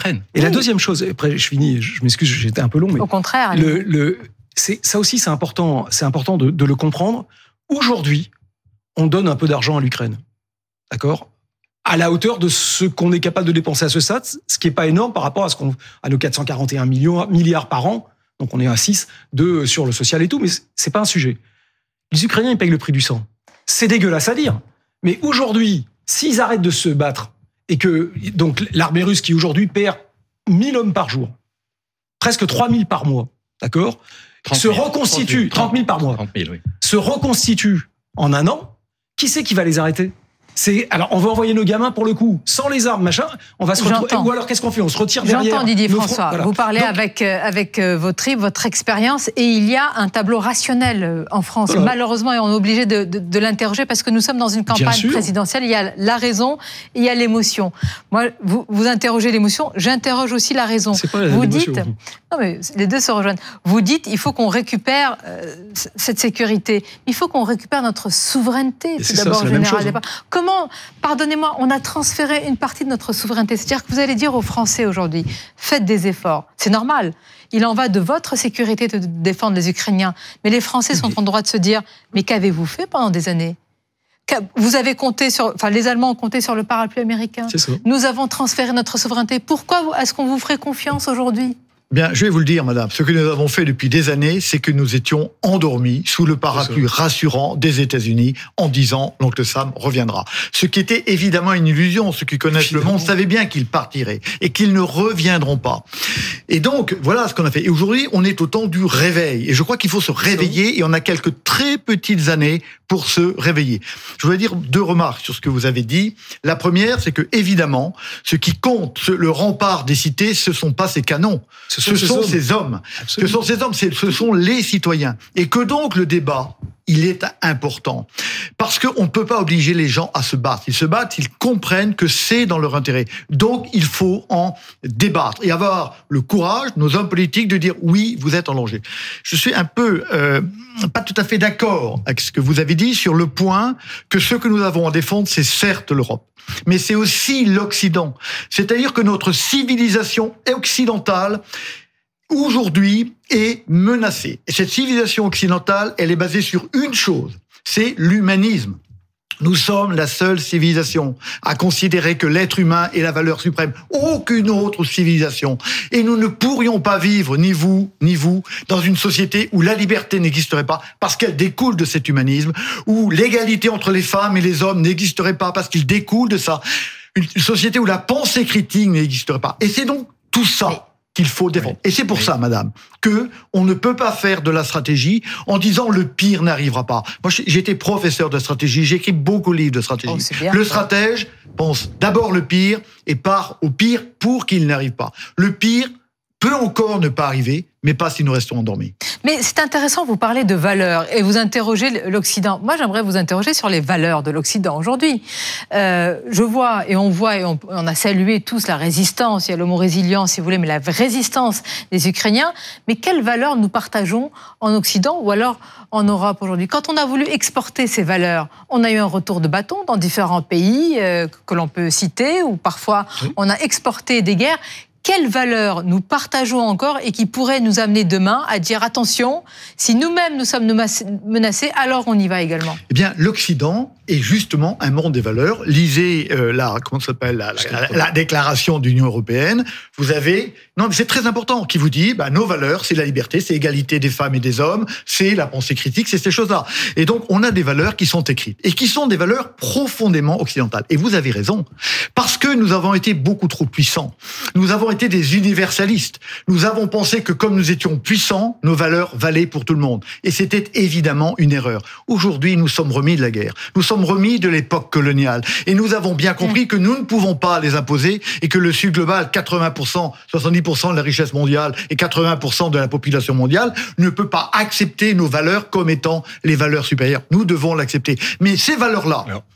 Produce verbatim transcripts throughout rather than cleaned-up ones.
l'Ukraine. Et oui. La deuxième chose, après je finis, je m'excuse, j'étais un peu long, mais au contraire, le, le, c'est, ça aussi c'est important, c'est important de, de le comprendre. Aujourd'hui, on donne un peu d'argent à l'Ukraine, d'accord ? À la hauteur de ce qu'on est capable de dépenser à ce stade, ce qui est pas énorme par rapport à ce qu'on, à nos quatre cent quarante et un millions, milliards par an. Donc on est à six de sur le social et tout, mais c'est pas un sujet. Les Ukrainiens ils payent le prix du sang. C'est dégueulasse à dire, mais aujourd'hui, s'ils arrêtent de se battre et que donc l'armée russe qui aujourd'hui perd mille hommes par jour, presque trois mille par mois, d'accord, se reconstitue trente mille par mois, trente mille, oui. se reconstitue en un an, qui c'est qui va les arrêter ? C'est, alors, on va envoyer nos gamins pour le coup, sans les armes, machin, on va se retrouver. Ou alors, qu'est-ce qu'on fait ? On se retire derrière. J'entends Didier nos François. fronts, voilà. Vous parlez Donc, avec, euh, avec euh, votre trip, votre expérience, et il y a un tableau rationnel euh, en France. Voilà. Malheureusement, et on est obligé de, de, de l'interroger parce que nous sommes dans une campagne présidentielle. Il y a la raison et il y a l'émotion. Moi, vous, vous interrogez l'émotion, j'interroge aussi la raison. C'est pas la vous dites, non mais les deux se rejoignent. Vous dites, il faut qu'on récupère euh, cette sécurité. Il faut qu'on récupère notre souveraineté, tout d'abord, général. Hein. Comment, pardonnez-moi, on a transféré une partie de notre souveraineté. C'est-à-dire que vous allez dire aux Français aujourd'hui, faites des efforts. C'est normal. Il en va de votre sécurité de défendre les Ukrainiens. Mais les Français sont en droit de se dire, mais qu'avez-vous fait pendant des années ? Vous avez compté sur, enfin, les Allemands ont compté sur le parapluie américain. C'est ça. Nous avons transféré notre souveraineté. Pourquoi est-ce qu'on vous ferait confiance aujourd'hui ? Bien, je vais vous le dire, madame. Ce que nous avons fait depuis des années, c'est que nous étions endormis sous le parapluie rassurant des États-Unis en disant l'oncle Sam reviendra. Ce qui était évidemment une illusion. Ceux qui connaissent évidemment. le monde savaient bien qu'ils partiraient et qu'ils ne reviendront pas. Et donc, voilà ce qu'on a fait. Et aujourd'hui, on est au temps du réveil. Et je crois qu'il faut se réveiller et on a quelques très petites années pour se réveiller. Je voudrais dire deux remarques sur ce que vous avez dit. La première, c'est que évidemment, ce qui compte, le rempart des cités, ce sont pas ces canons. Ce sont, ce sont ces, ces hommes. Absolument. Ce sont ces hommes, ce sont les citoyens. Et que donc le débat, il est important. Parce qu'on ne peut pas obliger les gens à se battre. Ils se battent, ils comprennent que c'est dans leur intérêt. Donc, il faut en débattre et avoir le courage, nos hommes politiques, de dire oui, vous êtes en danger. Je suis un peu, euh, pas tout à fait d'accord avec ce que vous avez dit sur le point que ce que nous avons à défendre, c'est certes l'Europe. Mais c'est aussi l'Occident. C'est-à-dire que notre civilisation occidentale, aujourd'hui, est menacée. Et cette civilisation occidentale, elle est basée sur une chose, c'est l'humanisme. Nous sommes la seule civilisation à considérer que l'être humain est la valeur suprême. Aucune autre civilisation. Et nous ne pourrions pas vivre, ni vous, ni vous, dans une société où la liberté n'existerait pas parce qu'elle découle de cet humanisme, où l'égalité entre les femmes et les hommes n'existerait pas parce qu'il découle de ça. Une société où la pensée critique n'existerait pas. Et c'est donc tout ça qu'il faut défendre. Oui. Et c'est pour oui. ça, madame, que on ne peut pas faire de la stratégie en disant le pire n'arrivera pas. Moi, j'ai été professeur de stratégie, j'ai écrit beaucoup de livres de stratégie. Oh, bien, le stratège pense d'abord le pire et part au pire pour qu'il n'arrive pas. Le pire peut encore ne pas arriver, mais pas si nous restons endormis. Mais c'est intéressant, vous parlez de valeurs et vous interrogez l'Occident. Moi, j'aimerais vous interroger sur les valeurs de l'Occident aujourd'hui. Euh, je vois, et on voit, et on, on a salué tous la résistance, il y a le mot résilience si vous voulez, mais la résistance des Ukrainiens. Mais quelles valeurs nous partageons en Occident ou alors en Europe aujourd'hui ? Quand on a voulu exporter ces valeurs, on a eu un retour de bâton dans différents pays euh, que l'on peut citer, ou parfois oui. on a exporté des guerres. Quelles valeurs nous partageons encore et qui pourraient nous amener demain à dire attention, si nous-mêmes nous sommes menacés, alors on y va également. Eh bien, l'Occident est justement un monde des valeurs. Lisez euh, la, comment ça s'appelle, la, la, la, la déclaration de l'Union européenne. Vous avez, non, mais c'est très important, qui vous dit, bah, nos valeurs, c'est la liberté, c'est l'égalité des femmes et des hommes, c'est la pensée critique, c'est ces choses-là. Et donc, on a des valeurs qui sont écrites et qui sont des valeurs profondément occidentales. Et vous avez raison, parce que nous avons été beaucoup trop puissants. Nous avons été des universalistes. Nous avons pensé que comme nous étions puissants, nos valeurs valaient pour tout le monde. Et c'était évidemment une erreur. Aujourd'hui, nous sommes remis de la guerre. Nous sommes remis de l'époque coloniale. Et nous avons bien compris que nous ne pouvons pas les imposer et que le Sud global, quatre-vingts pour cent, soixante-dix pour cent de la richesse mondiale et quatre-vingts pour cent de la population mondiale, ne peut pas accepter nos valeurs comme étant les valeurs supérieures. Nous devons l'accepter. Mais ces valeurs-là,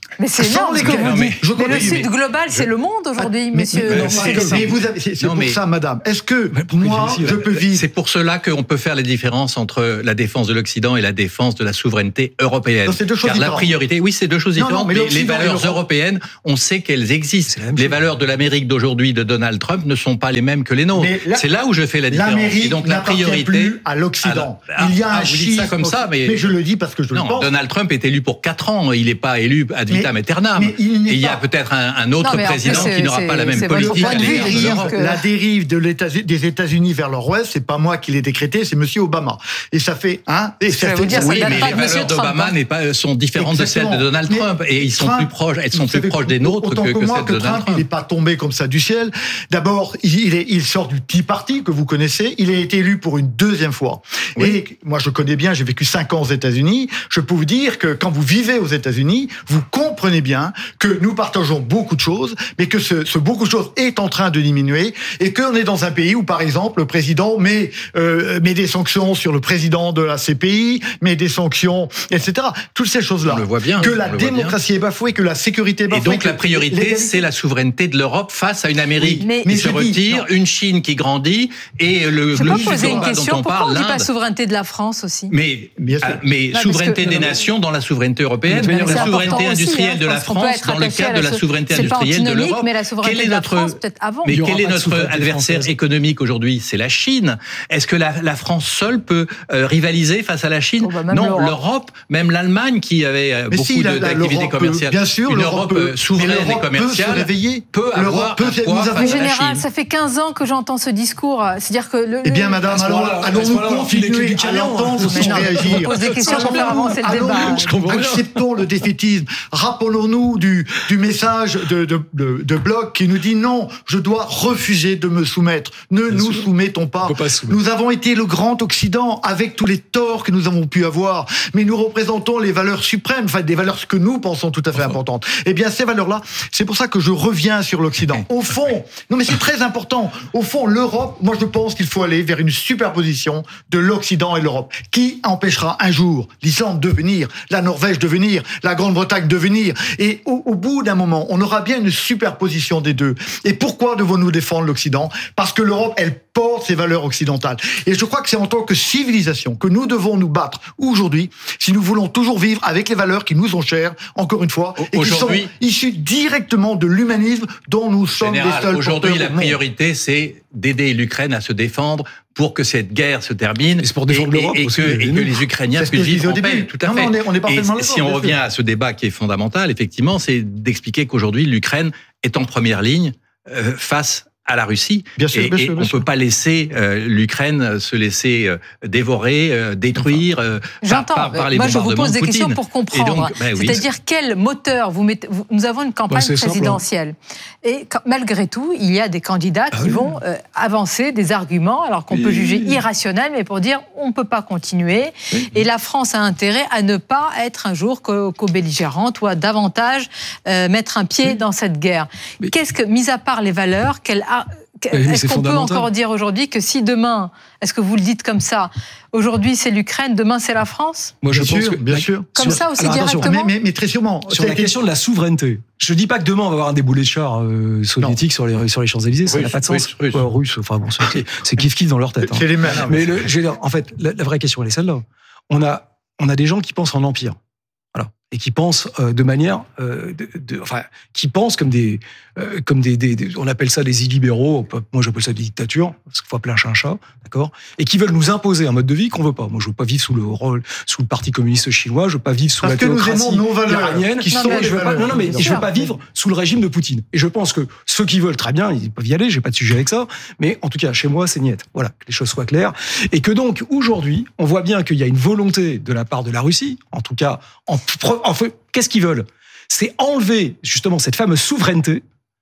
Mais c'est Sans énorme ce que lesquels- vous non, dites. mais je Mais le comprends, Sud mais- global, c'est le monde aujourd'hui, Mais- monsieur. mais- non, mais- c'est- mais c'est- vous avez- c'est c'est non, pour mais- ça, madame. Est-ce que Mais pourquoi moi, il est je ici, peux vivre C'est pour cela qu'on peut faire la différence entre la défense de l'Occident et la défense de la souveraineté européenne. Non, c'est deux choses Car la différentes. priorité, oui, c'est deux choses Non, non, différentes, mais mais, les l'Occident et valeurs l'Europe- européennes, on sait qu'elles existent. C'est la même Les chose. valeurs de l'Amérique d'aujourd'hui de Donald Trump ne sont pas les mêmes que les nôtres. Mais la- C'est là où je fais la différence. Et L'Amérique donc la n'appartient priorité plus à l'Occident. Ah, Il y a ah, un vous dites ça schisme comme ça, mais- je le dis parce que je le non, pense. Donald Trump est élu pour quatre ans. Il n'est pas élu ad vitam Mais- aeternam. mais il n'est Et il y a pas- peut-être un, un autre Non, mais en plus, président c'est- qui n'aura pas la c'est- même c'est votre politique point à de vue, l'égard de dire l'Europe. que- La dérive de l'État- des États-Unis vers leur ouest, c'est pas moi qui l'ai décrété, c'est Monsieur Obama. Et ça fait, hein, et Je ça vais fait vous dire, ça Oui, date mais pas les de Monsieur valeurs Trump, d'Obama hein. n'est pas- sont différentes de celles de Exactement. Donald Mais Trump. Et ils sont Trump, plus proches, elles sont vous plus savez, proches des nôtres autant que, que moi celles que de Donald Trump, il Trump. n'est pas tombé comme ça du ciel. D'abord, il, est, il sort du Tea Party que vous connaissez. Il a été élu pour une deuxième fois. Oui. Et moi, je connais bien. J'ai vécu cinq ans aux États-Unis. Je peux vous dire que quand vous vivez aux États-Unis, vous comprenez bien que nous partageons beaucoup de choses, mais que ce, ce beaucoup de choses est en train de diminuer et qu'on est dans un pays où, par exemple, le président met, euh, met des sanctions sur le président de la C P I, met des sanctions, et cetera. Toutes ces choses-là. On le voit bien, Que on la le voit bien. démocratie est bafouée, que la sécurité est Et bafouée. donc la que priorité, l'égalité- c'est la souveraineté de l'Europe face à une Amérique Oui, mais- qui mais se je dis- retire, non. une Chine qui grandit et le, Je le peux sud poser une global question. dont on Pourquoi on parle, ne dit pas l'Inde. souveraineté de la France aussi? Mais, Bien sûr. ah, mais parce souveraineté que- des nations dans la souveraineté européenne, Mais la c'est souveraineté important aussi, industrielle hein. de la Je pense qu'on peut France être dans le attaché à cadre de la sou- souveraineté c'est pas industrielle de antinomique, l'Europe. mais la souveraineté Quel est de la notre, France, peut-être avant. mais Il y aura quel est pas de notre souveraineté adversaire française. économique aujourd'hui? C'est la Chine. Est-ce que la, la France seule peut euh, rivaliser face à la Chine? Oh, bah, même Non, l'Europe. l'Europe, même l'Allemagne qui avait euh, Mais beaucoup si, la- de- la- d'activités l'Europe peut- commerciales. bien sûr, une l'Europe Europe peut- euh, souveraine mais et l'Europe peut se commerciale réveiller. peut L'Europe avoir peut- un nous poids avons- face Mais à la général, Chine. ça fait quinze ans que j'entends ce discours. C'est-à-dire que le, Eh bien, le- madame, à ce alors moment-là, à ce allons-nous moment-là, on file les clés continuer du à camion, l'entendre hein. Mais sans non, réagir? on pose des questions pour faire avancer le Allons-nous- débat. Je comprends bien. Acceptons le défaitisme. Rappelons-nous du, du message de, de, de, de Bloch qui nous dit non, je dois refuser de me soumettre. Ne Bien nous sûr. soumettons pas. On peut pas se soumettre. Nous avons été le grand Occident avec tous les torts que nous avons pu avoir, mais nous représentons les valeurs suprêmes, enfin des valeurs que nous pensons tout à fait importantes. Eh bien, ces valeurs-là, c'est pour ça que je reviens sur l'Occident. Au fond, non mais c'est très important. Au fond, l'Europe, moi je pense qu'il faut aller vers une superposition de l'Occident et l'Europe, qui empêchera un jour l'Islande de venir, la Norvège de venir, la Grande-Bretagne de venir. Et au, au bout d'un moment, on aura bien une superposition des deux. Et pourquoi devons-nous défendre l'Occident? Parce que l'Europe, elle porte ses valeurs occidentales. Et je crois que c'est en tant que civilisation que nous devons nous battre aujourd'hui si nous voulons toujours vivre avec les valeurs qui nous sont chères, encore une fois, et qui sont Aujourd'hui- issues directement de l'humanisme dont nous sommes les Général, seuls aujourd'hui, porteurs la au monde. priorité, c'est d'aider l'Ukraine à se défendre pour que cette guerre se termine Et c'est pour défendre et, l'Europe et aussi, que, et que nous. les Ukrainiens C'est ce que puissent je disais vivre au en paix. début. Tout à Non, fait. non, on est- on est parfaitement et si d'accord, on bien revient sûr. à ce débat qui est fondamental, effectivement, c'est d'expliquer qu'aujourd'hui, l'Ukraine est en première ligne euh, face à la Russie. Bien sûr, et bien et sûr, bien on ne sûr. peut pas laisser euh, l'Ukraine se laisser euh, dévorer, euh, détruire euh, par, J'entends. par, par les Moi, je vous bombardements pose de des questions Poutine. pour comprendre. Et donc, ben oui, C'est-à-dire quel moteur vous mettez. vous- nous avons une campagne Bah, c'est simple, présidentielle. Et quand- malgré tout, il y a des candidats Ah qui oui. vont euh, avancer des arguments, alors qu'on peut Oui. juger irrationnels, mais pour dire on ne peut pas continuer. Et la France a intérêt à ne pas être un jour co- co-belligérante ou à davantage euh, mettre un pied dans cette guerre. Mais- Qu'est-ce que, mis à part les valeurs, qu'elle a. Mais Est-ce c'est qu'on peut fondamental. encore dire aujourd'hui que si demain, est-ce que vous le dites comme ça, aujourd'hui c'est l'Ukraine, demain c'est la France? Moi, je Bien pense sûr, que bien sûr. Comme ça aussi directement. Mais, mais, mais très sûrement. Sur Ça a la été- question de la souveraineté, je dis pas que demain on va avoir un déboulé de chars euh, soviétiques sur les sur les Champs-Élysées, ça n'a Russe, pas de sens. russe, russe. Ouais, russe, enfin bon, c'est c'est kiff kiff dans leur tête. hein. C'est les mêmes. Mais le, je veux dire, en fait, la, la vraie question elle est celle-là. On a on a des gens qui pensent en empire, voilà, et qui pensent euh, de manière, euh, de, de- enfin, qui pensent comme des, euh, comme des, des, des- on appelle ça des illibéraux. Moi, j'appelle ça des dictatures, parce qu'il faut appeler un chat un chat, d'accord, et qui veulent nous imposer un mode de vie qu'on veut pas. Moi, je veux pas vivre sous le rôle, sous le Parti communiste chinois. Je veux pas vivre sous Parce la que nous théocratie aimons nos valeurs, iranienne. qui Non, sont mais Et les je veux pas, valeurs. non, non, mais Bien je sûr. veux pas vivre sous le régime de Poutine. Et je pense que ceux qui veulent très bien, ils peuvent y aller. J'ai pas de sujet avec ça. Mais en tout cas, chez moi, c'est niette. Voilà, que les choses soient claires. Et que donc aujourd'hui, on voit bien qu'il y a une volonté de la part de la Russie, en tout cas, en, pre- en fait, qu'est-ce qu'ils veulent? C'est enlever justement cette fameuse souveraineté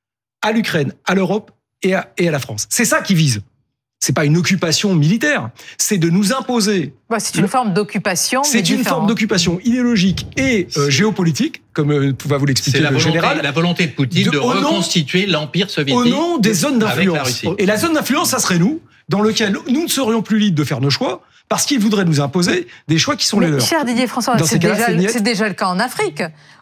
à l'Ukraine, à l'Europe et à, et à la France. C'est ça qu'ils visent. C'est pas une occupation militaire, c'est de nous imposer. Bah, c'est une forme d'occupation. mais C'est une différente. forme d'occupation idéologique et euh, géopolitique, comme euh, va vous l'expliquer C'est la le volonté, général, la volonté de Poutine De- de, au nom- reconstituer l'empire soviétique. au nom des zones avec la d'influence. Russie. Et la zone d'influence, ça serait nous, dans lequel nous ne serions plus libres de faire nos choix, parce qu'ils voudraient nous imposer des choix qui sont les Mais, leurs. cher Didier François, Dans c'est ces cas-là, déjà, c'est niette. c'est déjà le cas en Afrique.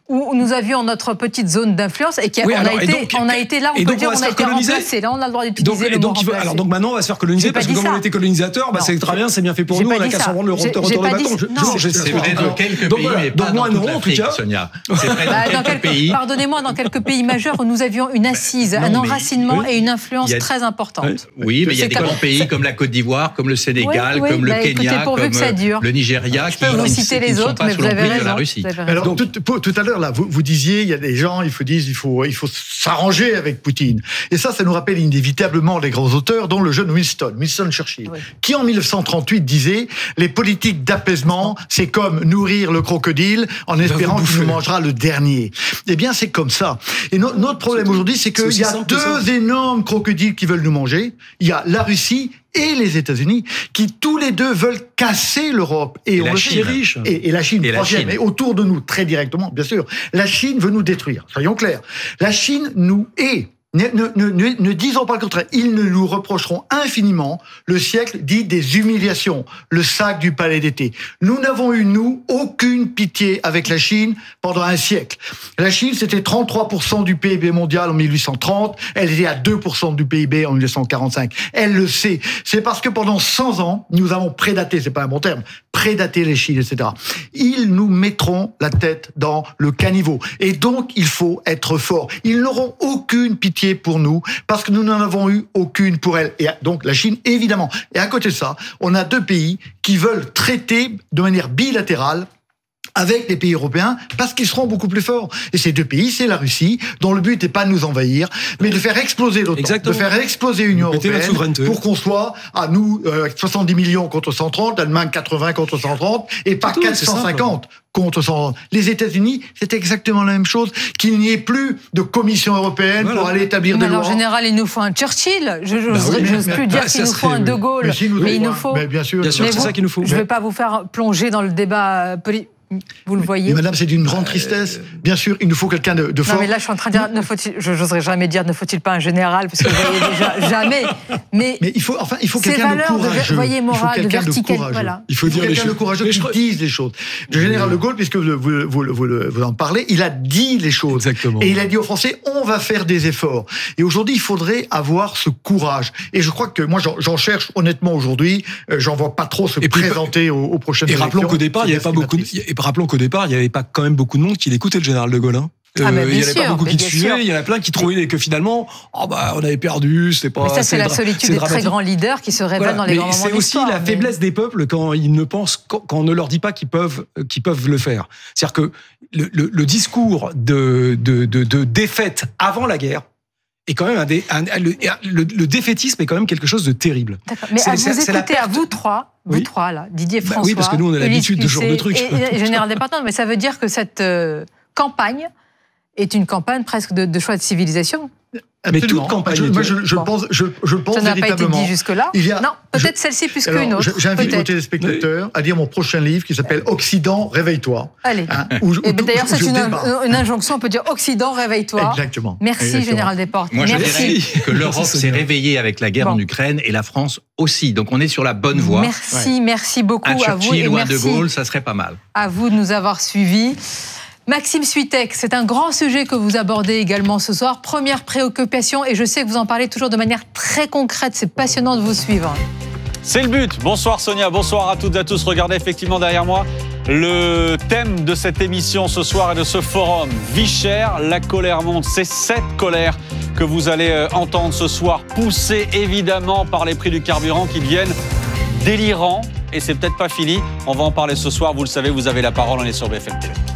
où nous avions notre petite zone d'influence et qu'on Oui, a, alors, été, donc, on a été là, on peut donc dire on va on se a faire été coloniser. remplacé. Là, on a le droit Donc, d'utiliser le mot donc, il veut- remplacé. alors donc maintenant on va se faire coloniser J'ai parce pas que dit comme on ça. était colonisateur, bah, Non. c'est très bien, c'est bien fait pour J'ai nous, pas on a dit qu'à ça. s'en rendre le J'ai- retour j'ai de pas bâton. dit- Je- non. je- je- C'est je- vrai dans donc, quelques donc pays, voilà. mais Donc pas moi dans toute non, en tout l'Afrique, cas. Sonia. C'est vrai Bah, dans dans quelques quelques- pays. Pardonnez-moi, dans quelques pays majeurs où nous avions une assise, non, un mais- enracinement oui. et une influence Il y a- très importante. Oui. Oui, mais il y a C'est des comme- grands pays c'est- comme la Côte d'Ivoire, comme le Sénégal, Oui, oui, comme le bah, écoutez, Kenya, pourvu comme que ça dure. le Nigeria, Je peux vous qui, citer qui les ne sont autres, pas mais sous vous avez l'emprise de raison. la Russie. Vous avez raison. Alors, Donc- tout, pour- tout à l'heure, là, vous, vous disiez, il y a des gens, il faut dire, il faut, il faut s'arranger avec Poutine. Et ça, ça nous rappelle inévitablement les grands auteurs, dont le jeune Winston, Winston Churchill, Oui. qui en mille neuf cent trente-huit disait, les politiques d'apaisement, c'est comme nourrir le crocodile en espérant vous qu'il nous bouffer. mangera le dernier. Eh bien, c'est comme ça. Et no- notre problème C'est- aujourd'hui, c'est c'est qu'il aussi y a simple que ça. deux énormes crocodiles qui veulent nous manger. Il y a la Russie et les États-Unis, qui tous les deux veulent casser l'Europe. Et, Et on la le Chine. sait. riche. Et, et la Chine, Et la troisième, Chine. et autour de nous, très directement, bien sûr. La Chine veut nous détruire, soyons clairs. La Chine nous hait. Ne, ne, ne, ne, ne disons pas le contraire. Ils ne nous reprocheront infiniment le siècle dit des humiliations, le sac du palais d'été. Nous n'avons eu, nous, aucune pitié avec la Chine pendant un siècle. La Chine, c'était trente-trois pour cent du P I B mondial en mille huit cent trente. Elle était à deux pour cent du P I B en mille neuf cent quarante-cinq. Elle le sait. C'est parce que pendant cent ans, nous avons prédaté, c'est pas un bon terme, prédaté les Chines, et cetera. Ils nous mettront la tête dans le caniveau. Et donc, il faut être fort. Ils n'auront aucune pitié pour nous, parce que nous n'en avons eu aucune pour elle. Et donc, la Chine, évidemment. Et à côté de ça, on a deux pays qui veulent traiter de manière bilatérale avec les pays européens, parce qu'ils seront beaucoup plus forts. Et ces deux pays, c'est la Russie, dont le but n'est pas de nous envahir, mais de faire exploser l'OTAN, Exactement. de faire exploser l'Union Péter notre européenne, souveraineté. pour qu'on soit, à nous, euh, soixante-dix millions contre cent trente, l'Allemagne quatre-vingts contre cent trente, et pas C'est tout, quatre cent cinquante contre cent trente. Les États-Unis, c'est exactement la même chose, qu'il n'y ait plus de commission européenne Voilà. pour aller établir Mais des alors, lois. en général, il nous faut un Churchill. Je Bah n'ose oui, j'ose mais- plus bah, dire ça qu'il nous faut serait- un De Gaulle. Mais si nous Mais il devons- nous faut. mais bien sûr, Bien sûr, Mais c'est vous- ça qu'il nous faut. Je ne vais pas vous faire plonger dans le débat politique. Vous le voyez. Mais madame, c'est d'une grande tristesse. Bien sûr, il nous faut quelqu'un de, de Non, fort. mais là, je suis en train de dire, ne faut-il, je n'oserais jamais dire, ne faut-il pas un général, parce que vous voyez déjà, jamais. Mais, Mais il faut, enfin, il faut ces quelqu'un de valeurs de, courageux. voyez, il faut morale, de quelqu'un de verticalité, courageux. voilà. Il faut Il faut dire les quelqu'un de choses. courageux Mais qui je- dise les choses. Le général de Gaulle, puisque vous, vous, vous, vous, vous en parlez, il a dit les choses. Exactement. Et il a dit aux Français, on va faire des efforts. Et aujourd'hui, il faudrait avoir ce courage. Et je crois que moi, j'en, j'en cherche honnêtement aujourd'hui. Euh, J'en vois pas trop se Et puis, présenter aux, aux prochaines Et élections. rappelons qu'au départ, il n'y avait C'est pas bien beaucoup. De, triste. et rappelons qu'au départ, il n'y avait pas quand même beaucoup de monde qui l'écoutait le général de Gaulle. Hein. Ah, mais il bien n'y avait sûr, pas beaucoup mais qui le bien suivaient. sûr. Il y en a plein qui trouvaient que finalement, oh bah, on avait perdu. C'était pas. Mais ça, c'est la dra- solitude c'est des très dramatique. grands leaders qui se révèlent Voilà. dans les Mais grands moments c'est de aussi l'histoire. la mais- faiblesse des peuples quand ils ne pensent, quand, quand on ne leur dit pas qu'ils peuvent, euh, qu'ils peuvent le faire. C'est-à-dire que le, le, le discours de, de, de, de défaite avant la guerre est quand même un, dé, un le, le, le défaitisme est quand même quelque chose de terrible. D'accord. Mais C'est- à vous c'est- c'est la écouter, à perte- vous trois, vous Oui. trois, là, Didier Bah François, oui, parce que nous, on a Ulysse l'habitude de ce genre de Lucet trucs. Et, et Général Depardieu, mais ça veut dire que cette euh, campagne est une campagne presque de, de choix de civilisation. Mais Absolument. toute campagne Je, est- moi, je, je Bon. pense, je, je pense Ça n'a pas été véritablement. dit jusque-là. Il y a- Non, peut-être je- celle-ci plus Alors, qu'une autre. je- J'invite vos Peut-être. téléspectateurs à lire mon prochain livre qui s'appelle Occident, réveille-toi. Allez. Hein, où je- Et où ben, d'ailleurs, je- c'est je une, débat. une injonction, on peut dire Occident, réveille-toi. Exactement. Merci, Exactement. Général Desportes. Moi, je Merci. dirais que l'Europe Merci, s'est Sonia. réveillée avec la guerre Bon. en Ukraine et la France aussi. Donc, on est sur la bonne voie. Merci, merci beaucoup Un à vous. Churchill Et ou un De merci Gaulle, ça serait pas mal. à vous de nous avoir suivis. Maxime Switek, c'est un grand sujet que vous abordez également ce soir. Première préoccupation, et je sais que vous en parlez toujours de manière très concrète. C'est passionnant de vous suivre. C'est le but. Bonsoir Sonia, bonsoir à toutes et à tous. Regardez effectivement derrière moi le thème de cette émission ce soir et de ce forum. Vie chère, la colère monte. C'est cette colère que vous allez entendre ce soir, poussée évidemment par les prix du carburant qui deviennent délirants. Et c'est peut-être pas fini. On va en parler ce soir. Vous le savez, vous avez la parole. On est sur B F M T V.